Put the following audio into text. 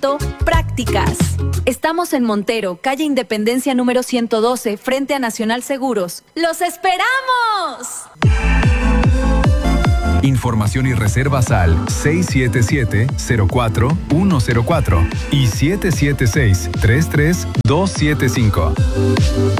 formato Prácticas. Estamos en Montero, calle Independencia número 112, frente a Nacional Seguros. ¡Los esperamos! Información y reservas al 677-04104 y 776-33275.